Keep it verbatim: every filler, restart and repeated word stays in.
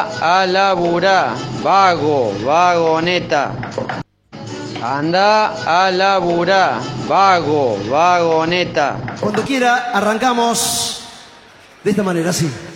Anda a laburar, vago, vagoneta. Anda a laburar, vago, vagoneta. Cuando quiera, arrancamos de esta manera, así.